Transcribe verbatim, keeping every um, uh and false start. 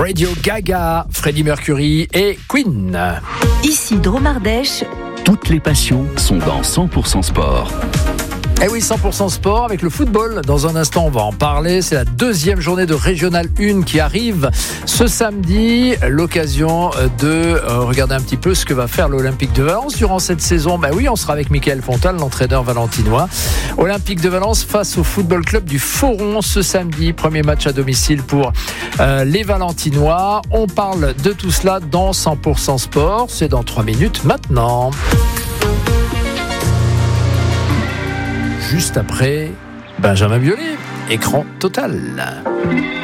Radio Gaga, Freddie Mercury et Queen. Ici Dromardèche. Toutes les passions sont dans cent pour cent sport. Eh oui, cent pour cent sport avec le football. Dans un instant, on va en parler. C'est la deuxième journée de Régional un qui arrive ce samedi. L'occasion de euh, regarder un petit peu ce que va faire l'Olympique de Valence durant cette saison. Ben oui, on sera avec Mickaël Fontal, l'entraîneur valentinois. Olympique de Valence face au Football Club du Foron ce samedi. Premier match à domicile pour euh, les Valentinois. On parle de tout cela dans cent pour cent sport. C'est dans trois minutes maintenant. Juste après, Benjamin Biolay, écran total.